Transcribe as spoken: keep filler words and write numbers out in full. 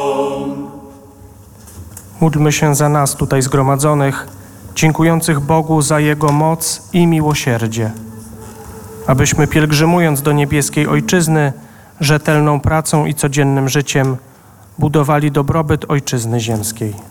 Módlmy się za nas tutaj zgromadzonych, dziękujących Bogu za Jego moc i miłosierdzie, abyśmy pielgrzymując do niebieskiej Ojczyzny, rzetelną pracą i codziennym życiem budowali dobrobyt Ojczyzny ziemskiej.